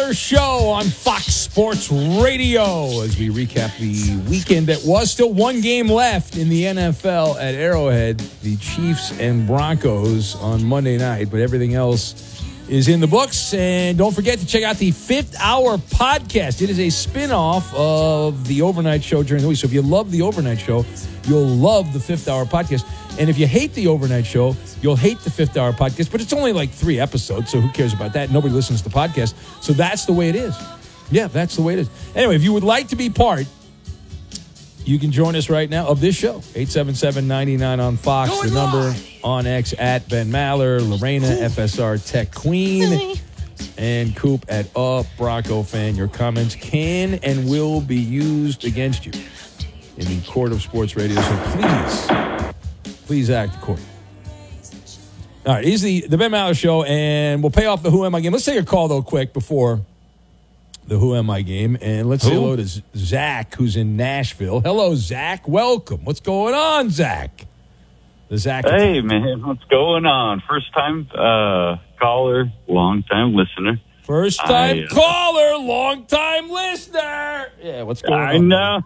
Maller Show on Fox Sports Radio as we recap the weekend that was. Still one game left in the NFL at Arrowhead. The Chiefs and Broncos on Monday night, but everything else is in the books. And don't forget to check out the Fifth Hour podcast. It is a spinoff of the overnight show during the week. So if you love the overnight show, you'll love the Fifth Hour podcast. And if you hate the overnight show, you'll hate the Fifth Hour podcast. But it's only like 3 episodes, so who cares about that? Nobody listens to the podcast. So that's the way it is. Yeah, that's the way it is. Anyway, if you would like to be part, you can join us right now of this show. 877-99 on Fox. The number on X at Ben Maller, Lorena, FSR Tech Queen, and Coop at Bronco Fan. Your comments can and will be used against you in the court of sports radio. So please act accordingly. All right, he's the Ben Maller Show, and we'll pay off the Who Am I game. Let's take a call, though, quick before the Who Am I game, and let's say hello to Zach, who's in Nashville. Hello, Zach. Welcome. What's going on, Zach? The Zach. Hey, man. What's going on? First time caller, long time listener. First time caller, long time listener. Yeah, what's going on? I know.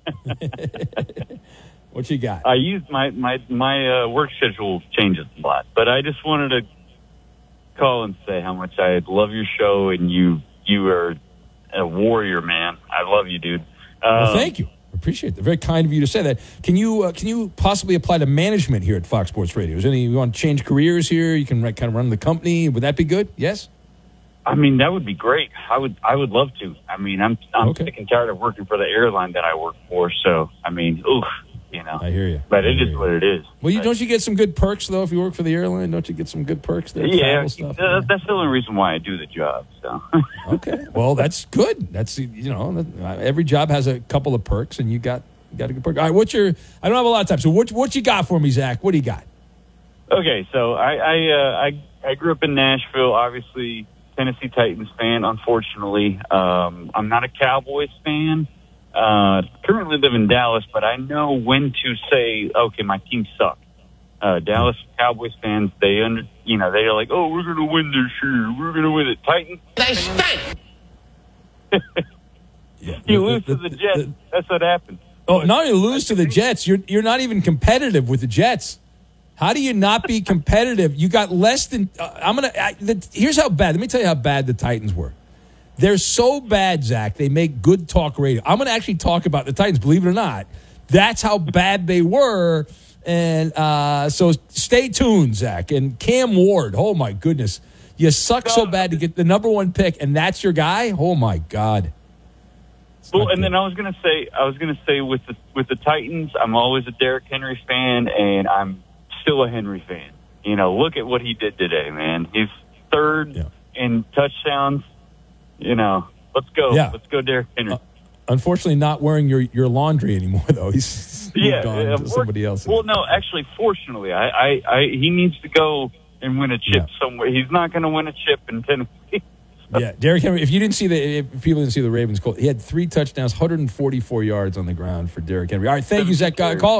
What you got? I use my work schedule changes a lot, but I just wanted to call and say how much I love your show, and you are a warrior, man. I love you, dude. Well, thank you. I appreciate it. Very kind of you to say that. Can you possibly apply to management here at Fox Sports Radio? Is you want to change careers here? You can kind of run the company. Would that be good? Yes. I mean, that would be great. I would love to. I mean, I'm sick and tired of working for the airline that I work for. So, I mean, oof. You know, I hear you. But it is what it is. Well, don't you get some good perks, though, if you work for the airline? Don't you get some good perks there? Yeah, that's the only reason why I do the job. So. Okay. Well, that's good. That's, every job has a couple of perks, and you got a good perk. All right, I don't have a lot of time, so what you got for me, Zach? What do you got? Okay, so I grew up in Nashville, obviously Tennessee Titans fan, unfortunately. I'm not a Cowboys fan. Currently live in Dallas, but I know when to say, okay, my team sucks. Dallas Cowboys fans, they're like, oh, we're going to win this year. We're going to win it. Titans. They stink. You lose to the Jets. That's what happens. Oh, not only lose to the Jets, you're not even competitive with the Jets. How do you not be competitive? You got less than, here's how bad. Let me tell you how bad the Titans were. They're so bad, Zach, they make good talk radio. I'm going to actually talk about the Titans, believe it or not. That's how bad they were. And so stay tuned, Zach. And Cam Ward, oh, my goodness. You suck so bad to get the number 1 pick, and that's your guy? Oh, my God. Well, and then I was going to say with the Titans, I'm always a Derrick Henry fan, and I'm still a Henry fan. You know, look at what he did today, man. He's third in touchdowns. You know, let's go. Yeah. Let's go, Derrick Henry. Unfortunately, not wearing your laundry anymore, though. He's moved on to somebody else. Well, no, actually, fortunately, he needs to go and win a chip somewhere. He's not going to win a chip in Tennessee. Yeah, Derrick Henry. If people didn't see the Ravens, he had 3 touchdowns, 144 yards on the ground for Derrick Henry. All right, thank you, Zach.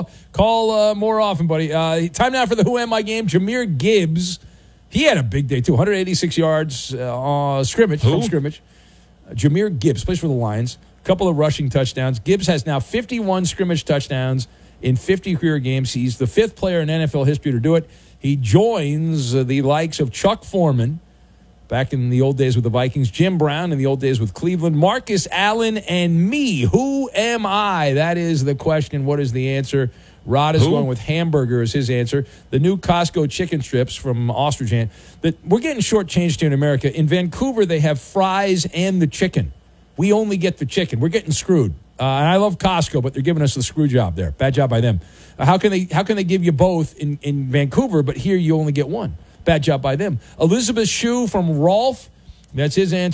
Call more often, buddy. Time now for the Who Am I game. Jahmyr Gibbs. He had a big day, too. 186 yards from scrimmage. Jahmyr Gibbs plays for the Lions. A couple of rushing touchdowns. Gibbs has now 51 scrimmage touchdowns in 50 career games. He's the 5th player in NFL history to do it. He joins the likes of Chuck Foreman, back in the old days with the Vikings, Jim Brown in the old days with Cleveland, Marcus Allen, and me. Who am I? That is the question. What is the answer? Rod is going with hamburger as his answer. The new Costco chicken strips from Ostrijan. We're getting shortchanged here in America. In Vancouver, they have fries and the chicken. We only get the chicken. We're getting screwed. And I love Costco, but they're giving us the screw job there. Bad job by them. How can they give you both in Vancouver, but here you only get one? Bad job by them. Elizabeth Shue from Rolfe. That's his answer.